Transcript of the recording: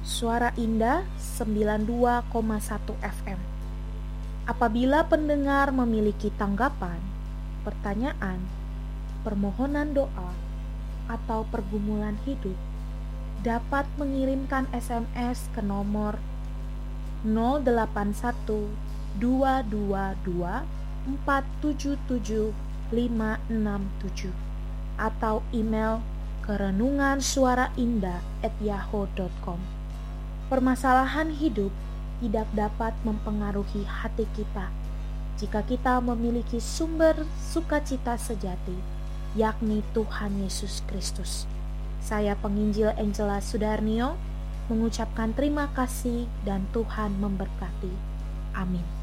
Suara Indah 92,1 FM. Apabila pendengar memiliki tanggapan, pertanyaan, permohonan doa, atau pergumulan hidup, dapat mengirimkan SMS ke nomor 081 222 477 567 atau email ke renungansuaraindah@yahoo.com. Permasalahan hidup tidak dapat mempengaruhi hati kita jika kita memiliki sumber sukacita sejati, yakni Tuhan Yesus Kristus. Saya penginjil Angela Sudarnio mengucapkan terima kasih dan Tuhan memberkati. Amin.